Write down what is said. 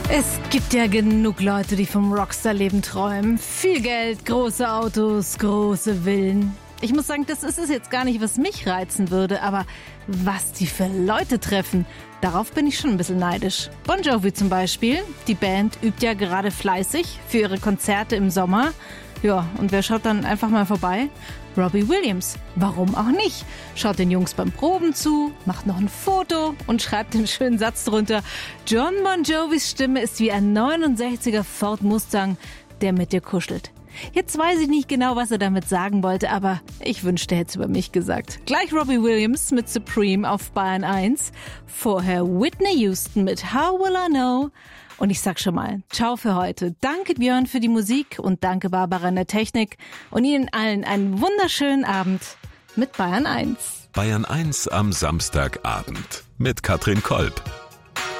Es gibt ja genug Leute, die vom Rockstar-Leben träumen. Viel Geld, große Autos, große Villen. Ich muss sagen, das ist es jetzt gar nicht, was mich reizen würde, aber was die für Leute treffen, darauf bin ich schon ein bisschen neidisch. Bon Jovi zum Beispiel, die Band übt ja gerade fleißig für ihre Konzerte im Sommer. Ja, und wer schaut dann einfach mal vorbei? Robbie Williams. Warum auch nicht? Schaut den Jungs beim Proben zu, macht noch ein Foto und schreibt den schönen Satz drunter: John Bon Jovis Stimme ist wie ein 69er Ford Mustang, der mit dir kuschelt. Jetzt weiß ich nicht genau, was er damit sagen wollte, aber ich wünschte, er hätte es über mich gesagt. Gleich Robbie Williams mit Supreme auf Bayern 1. Vorher Whitney Houston mit How Will I Know? Und ich sag schon mal, ciao für heute. Danke Björn für die Musik und danke Barbara in der Technik. Und Ihnen allen einen wunderschönen Abend mit Bayern 1. Bayern 1 am Samstagabend mit Katrin Kolb.